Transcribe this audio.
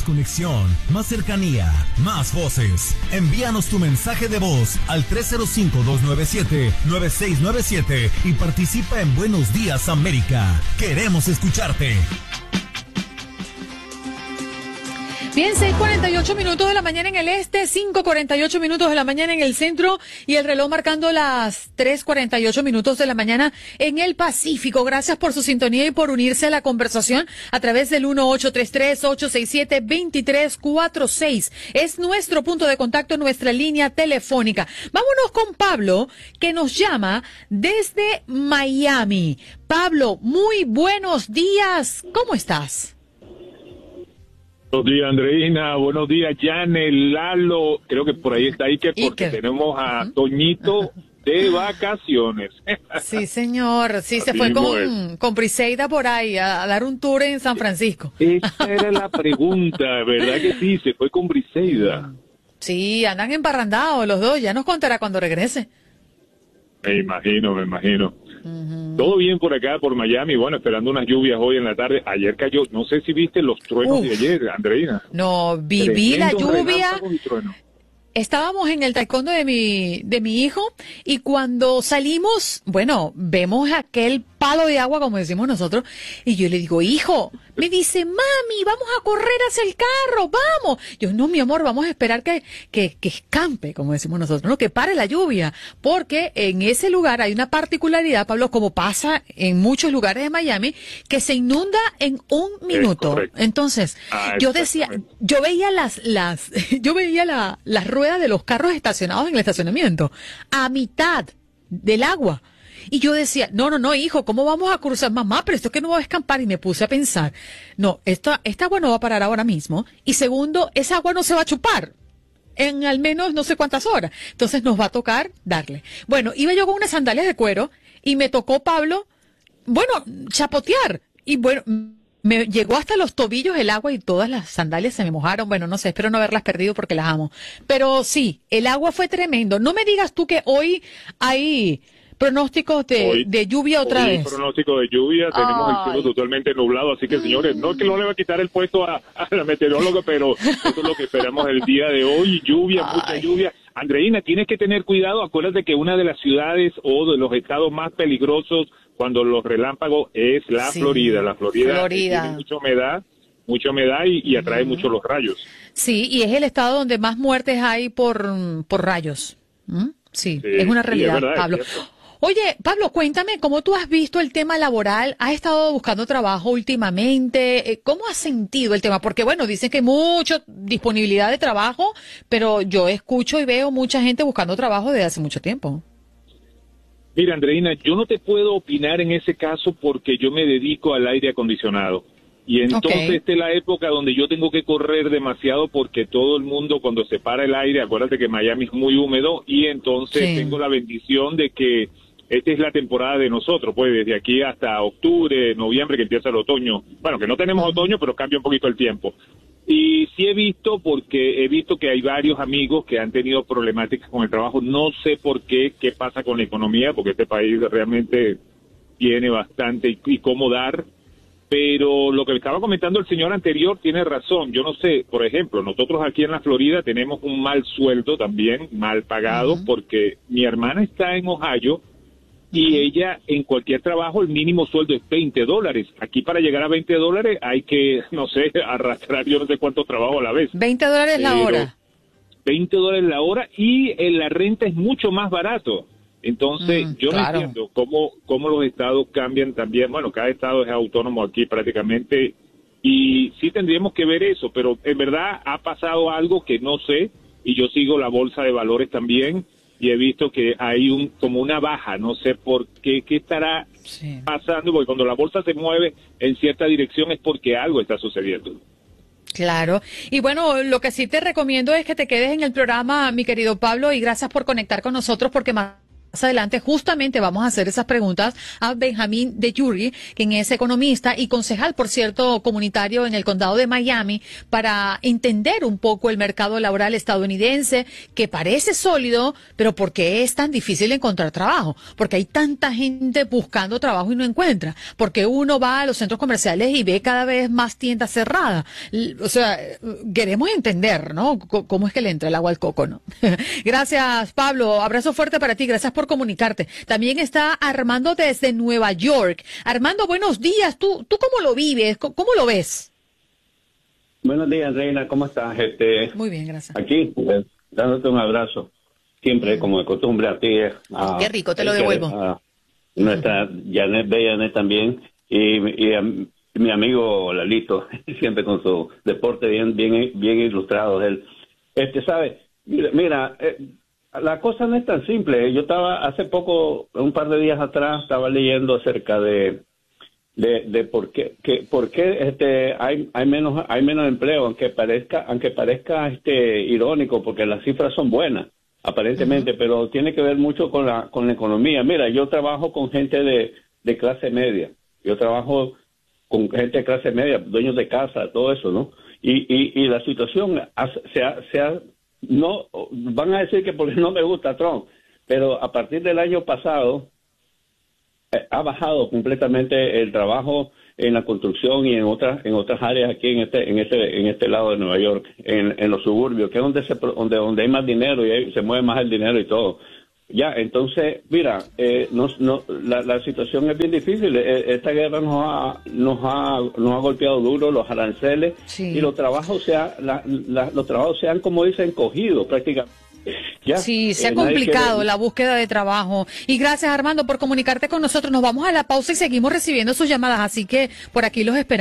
Más conexión, más cercanía, más voces. Envíanos tu mensaje de voz al 305-297-9697 y participa en Buenos Días América. Queremos escucharte. Bien, 6:48 minutos de la mañana en el este, 5:48 minutos de la mañana en el centro y el reloj marcando las 3:48 minutos de la mañana en el Pacífico. Gracias por su sintonía y por unirse a la conversación a través del 1-833-867-2346. Es nuestro punto de contacto, nuestra línea telefónica. Vámonos con Pablo, que nos llama desde Miami. Pablo, muy buenos días. ¿Cómo estás? Buenos días, Andreina. Buenos días, Janet, Lalo. Creo que por ahí está Iker, porque tenemos a Toñito de vacaciones. Sí, señor. Sí, se fue con Briseida por ahí a dar un tour en San Francisco. Esa era la pregunta, ¿verdad que sí? Se fue con Briseida. Sí, andan emparrandados los dos. Ya nos contará cuando regrese. Me imagino. Todo bien por acá, por Miami, bueno, esperando unas lluvias hoy en la tarde. Ayer cayó, no sé si viste los truenos de ayer, Andreina. No, viví la lluvia. Estábamos en el taekwondo de mi hijo y cuando salimos, bueno, vemos aquel palo de agua, como decimos nosotros, y yo le digo, hijo, me dice, mami, vamos a correr hacia el carro, vamos. Yo, no, mi amor, vamos a esperar que escampe, como decimos nosotros, ¿no? Que pare la lluvia, porque en ese lugar hay una particularidad, Pablo, como pasa en muchos lugares de Miami, que se inunda en un minuto. Entonces, yo decía, yo veía las ruedas de los carros estacionados en el estacionamiento, a mitad del agua. Y yo decía, no, hijo, ¿cómo vamos a cruzar? Mamá, pero esto es que no va a escampar. Y me puse a pensar, no, esta agua no va a parar ahora mismo. Y segundo, esa agua no se va a chupar en al menos no sé cuántas horas. Entonces nos va a tocar darle. Bueno, iba yo con unas sandalias de cuero y me tocó, Pablo, bueno, chapotear. Y bueno, me llegó hasta los tobillos el agua y todas las sandalias se me mojaron. Bueno, no sé, espero no haberlas perdido porque las amo. Pero sí, el agua fue tremendo. No me digas tú que hoy hay pronósticos de lluvia otra vez. Pronóstico de lluvia, tenemos el cielo totalmente nublado, así que señores, no es que no le va a quitar el puesto a la meteoróloga, pero eso es lo que esperamos el día de hoy, lluvia, mucha lluvia. Andreina, tienes que tener cuidado, acuérdate que una de las ciudades o de los estados más peligrosos cuando los relámpagos es la Florida. La Florida tiene mucha humedad y atrae mucho los rayos. Sí, y es el estado donde más muertes hay por rayos. Sí, es una realidad, es verdad, Pablo. Oye, Pablo, cuéntame, ¿cómo tú has visto el tema laboral? ¿Has estado buscando trabajo últimamente? ¿Cómo has sentido el tema? Porque, bueno, dicen que hay mucha disponibilidad de trabajo, pero yo escucho y veo mucha gente buscando trabajo desde hace mucho tiempo. Mira, Andreina, yo no te puedo opinar en ese caso porque yo me dedico al aire acondicionado. Y entonces esta es la época donde yo tengo que correr demasiado porque todo el mundo cuando se para el aire, acuérdate que Miami es muy húmedo y entonces tengo la bendición de que esta es la temporada de nosotros, pues desde aquí hasta octubre, noviembre que empieza el otoño. Bueno, que no tenemos otoño, pero cambia un poquito el tiempo. Y sí he visto que hay varios amigos que han tenido problemáticas con el trabajo. No sé por qué pasa con la economía, porque este país realmente tiene bastante y cómo dar. Pero lo que estaba comentando el señor anterior tiene razón. Yo no sé, por ejemplo, nosotros aquí en la Florida tenemos un mal sueldo también, mal pagado, porque mi hermana está en Ohio y ella en cualquier trabajo el mínimo sueldo es $20. Aquí para llegar a $20 hay que, no sé, arrastrar yo no sé cuántos trabajos a la vez. $20 la hora. $20 la hora y la renta es mucho más barato. Entonces, yo no entiendo cómo los estados cambian también. Bueno, cada estado es autónomo aquí prácticamente y sí tendríamos que ver eso, pero en verdad ha pasado algo que no sé y yo sigo la bolsa de valores también y he visto que hay como una baja, no sé por qué estará pasando, porque cuando la bolsa se mueve en cierta dirección es porque algo está sucediendo. Claro. Y bueno, lo que sí te recomiendo es que te quedes en el programa, mi querido Pablo, y gracias por conectar con nosotros porque más adelante justamente vamos a hacer esas preguntas a Benjamín de Yuri, quien es economista y concejal, por cierto, comunitario en el condado de Miami, para entender un poco el mercado laboral estadounidense, que parece sólido, pero ¿por qué es tan difícil encontrar trabajo? Porque hay tanta gente buscando trabajo y no encuentra. Porque uno va a los centros comerciales y ve cada vez más tiendas cerradas. O sea, queremos entender, ¿no? ¿Cómo es que le entra el agua al coco, no? Gracias, Pablo. Abrazo fuerte para ti. Gracias por comunicarte. También está Armando desde Nueva York. Armando, buenos días. ¿Tú cómo lo vives? ¿Cómo lo ves? Buenos días, Reina. ¿Cómo estás? Muy bien, gracias. Aquí, dándote un abrazo. Siempre, como de costumbre, a ti. Qué rico, te lo devuelvo. A nuestra Janet Bellanet también. Y a mi amigo Lalito, siempre con su deporte bien ilustrado. Él, ¿sabes? Mira, la cosa no es tan simple. Yo estaba hace poco, un par de días atrás, estaba leyendo acerca de por qué hay menos empleo, aunque parezca irónico, porque las cifras son buenas aparentemente, pero tiene que ver mucho con la economía. Mira, yo trabajo con gente de clase media. Yo trabajo con gente de clase media, dueños de casa, todo eso, ¿no? Y la situación no van a decir que porque no me gusta Trump, pero a partir del año pasado ha bajado completamente el trabajo en la construcción y en otras áreas aquí en este lado de Nueva York, en los suburbios, que es donde hay más dinero y ahí se mueve más el dinero y todo. Ya, entonces, mira, la situación es bien difícil. Esta guerra nos ha golpeado duro, los aranceles, sí. Y los trabajos se han, como dicen, cogido prácticamente. Ya, sí, se ha complicado la búsqueda de trabajo. Y gracias, Armando, por comunicarte con nosotros. Nos vamos a la pausa y seguimos recibiendo sus llamadas, así que por aquí los esperamos.